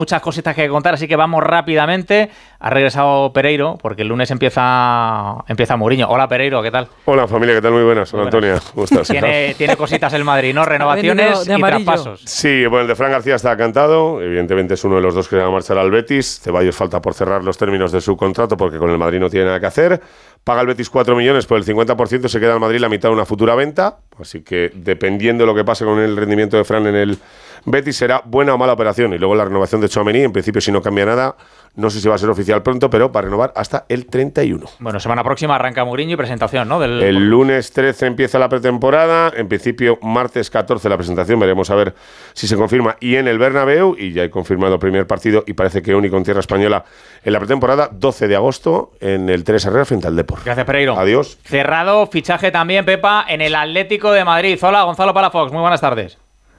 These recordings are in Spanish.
muchas cositas que contar, así que vamos rápidamente. Ha regresado Pereiro, porque el lunes empieza Mourinho. Hola, Pereiro, ¿qué tal? Hola, familia, ¿qué tal? Muy buenas. Hola, Antonia. ¿Cómo estás? Tiene cositas el Madrid, ¿no? Renovaciones y traspasos. Sí, bueno, el de Fran García está cantado. Evidentemente es uno de los dos que va a marchar al Betis. Ceballos falta por cerrar los términos de su contrato, porque con el Madrid no tiene nada que hacer. Paga el Betis 4 millones, por el 50% se queda al Madrid la mitad de una futura venta. Así que, dependiendo de lo que pase con el rendimiento de Fran en el Betis, será buena o mala operación. Y luego la renovación de Tchouaméni, en principio, si no cambia nada, no sé si va a ser oficial pronto, pero va a renovar hasta el 31. Bueno, semana próxima arranca Mourinho y presentación, ¿no? El lunes 13 empieza la pretemporada. En principio, martes 14 la presentación. Veremos a ver si se confirma. Y en el Bernabéu, y ya he confirmado el primer partido, y parece que único en tierra española en la pretemporada, 12 de agosto, en el Teresa Herrera frente al Depor. Gracias, Pereiro. Adiós. Cerrado, fichaje también, Pepa, en el Atlético de Madrid. Hola, Gonzalo Palafox, muy buenas tardes.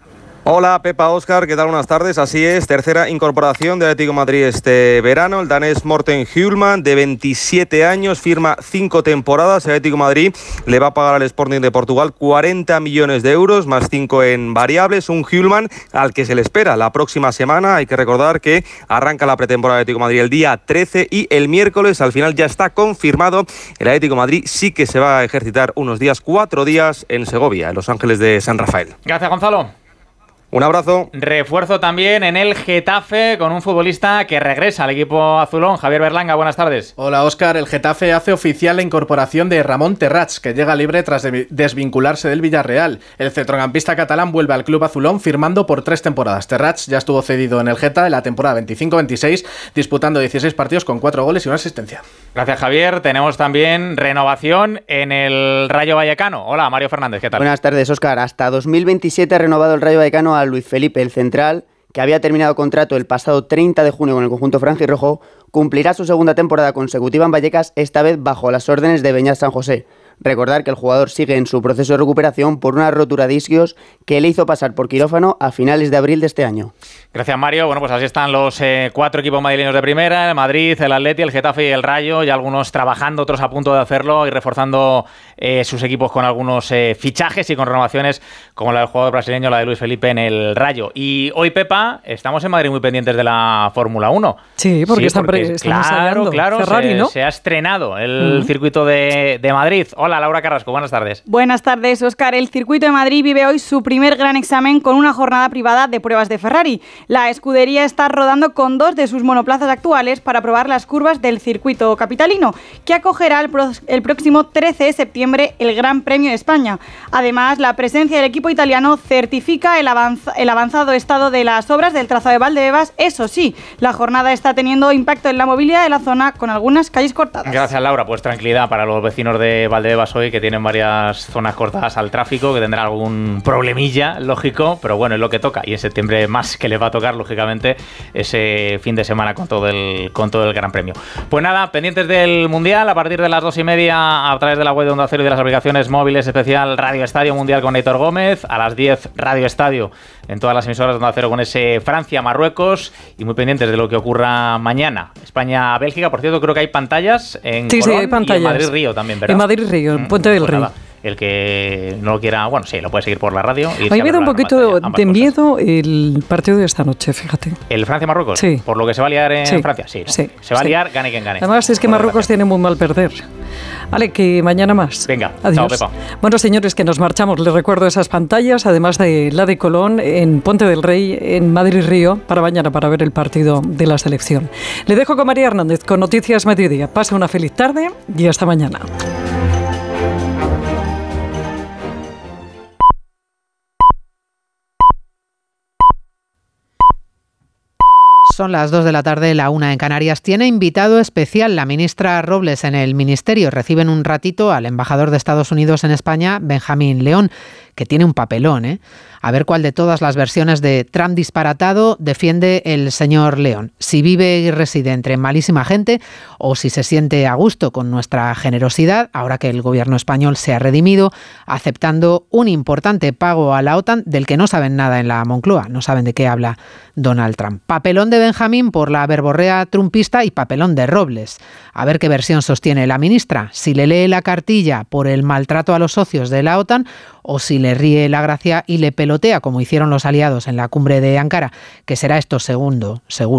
Hola, Pepa, Óscar, ¿qué tal? Buenas tardes. Así es, tercera incorporación de Atlético de Madrid este verano. El danés Morten Hjulmand, de 27 años, firma 5 temporadas. El Atlético de Madrid le va a pagar al Sporting de Portugal 40 millones de euros, más 5 en variables. Un Hjulmand al que se le espera la próxima semana. Hay que recordar que arranca la pretemporada de Atlético de Madrid el día 13 y el miércoles, al final, ya está confirmado. El Atlético de Madrid sí que se va a ejercitar unos días, 4 días, en Segovia, en Los Ángeles de San Rafael. Gracias, Gonzalo. Un abrazo. Refuerzo también en el Getafe con un futbolista que regresa al equipo azulón. Javier Berlanga, buenas tardes. Hola, Óscar. El Getafe hace oficial la incorporación de Ramón Terrats, que llega libre tras desvincularse del Villarreal. El centrocampista catalán vuelve al club azulón firmando por 3 temporadas. Terrats ya estuvo cedido en el Geta en la temporada 25-26, disputando 16 partidos con 4 goles y una asistencia. Gracias, Javier. Tenemos también renovación en el Rayo Vallecano. Hola, Mario Fernández, ¿qué tal? Buenas tardes, Óscar. Hasta 2027 ha renovado el Rayo Vallecano a Luis Felipe, el central, que había terminado contrato el pasado 30 de junio con el conjunto franjirrojo, cumplirá su segunda temporada consecutiva en Vallecas, esta vez bajo las órdenes de Beñat San José. Recordar que el jugador sigue en su proceso de recuperación por una rotura de isquios que le hizo pasar por quirófano a finales de abril de este año. Gracias, Mario. Bueno, pues así están los 4 equipos madrileños de primera: el Madrid, el Atleti, el Getafe y el Rayo, y algunos trabajando, otros a punto de hacerlo y reforzando sus equipos con algunos fichajes y con renovaciones como la del jugador brasileño, la de Luis Felipe en el Rayo. Y hoy, Pepa, estamos en Madrid muy pendientes de la Fórmula 1. Sí, porque están ensayando. Claro, Ferrari, ¿no? Se ha estrenado el circuito de Madrid. Hola, Laura Carrasco, buenas tardes. Buenas tardes, Óscar. El circuito de Madrid vive hoy su primer gran examen con una jornada privada de pruebas de Ferrari. La escudería está rodando con 2 de sus monoplazas actuales para probar las curvas del circuito capitalino, que acogerá el próximo 13 de septiembre el Gran Premio de España. Además, la presencia del equipo italiano certifica el avanzado estado de las obras del trazado de Valdebebas. Eso sí, la jornada está teniendo impacto en la movilidad de la zona, con algunas calles cortadas. Gracias, Laura. Pues tranquilidad para los vecinos de Valdebebas hoy, que tienen varias zonas cortadas al tráfico, que tendrán algún problemilla, lógico, pero bueno, es lo que toca. Y en septiembre más que les va a tocar, lógicamente, ese fin de semana con todo el Gran Premio. Pues nada, pendientes del Mundial, a partir de las 2:30 a través de la web de Onda Cero y de las aplicaciones móviles, especial Radio Estadio Mundial con Aitor Gómez. A las 10, Radio Estadio en todas las emisoras de Onda Cero con ese Francia-Marruecos, y muy pendientes de lo que ocurra mañana. España-Bélgica, por cierto, creo que hay pantallas en Colón, sí, hay pantallas. Y en Madrid-Río también, ¿verdad? En Madrid-Río, en Puente del Río. Nada. El que no lo quiera, bueno, sí, lo puede seguir por la radio. A mí me da un poquito de miedo el partido de esta noche, fíjate. ¿El Francia-Marruecos? Sí. ¿Por lo que se va a liar en Francia? Sí, ¿no? Sí. Se va a liar, gane quien gane. Además es que Marruecos tiene muy mal perder. Vale, que mañana más. Venga, adiós. Chao, Pepa. Bueno, señores, que nos marchamos. Les recuerdo esas pantallas, además de la de Colón, en Ponte del Rey, en Madrid-Río, para mañana, para ver el partido de la selección. Le dejo con María Hernández, con Noticias Mediodía. Pase una feliz tarde y hasta mañana. Son las 2 de la tarde, la 1 en Canarias. Tiene invitado especial la ministra Robles en el Ministerio. Reciben un ratito al embajador de Estados Unidos en España, Benjamín León, que tiene un papelón, ¿eh? A ver cuál de todas las versiones de Trump disparatado defiende el señor León. Si vive y reside entre malísima gente o si se siente a gusto con nuestra generosidad, ahora que el gobierno español se ha redimido, aceptando un importante pago a la OTAN del que no saben nada en la Moncloa. No saben de qué habla Donald Trump. Papelón de Benjamín por la verborrea trumpista y papelón de Robles. A ver qué versión sostiene la ministra. Si le lee la cartilla por el maltrato a los socios de la OTAN o si le ríe la gracia y le pelotea como hicieron los aliados en la cumbre de Ankara, que será esto segundo, seguro.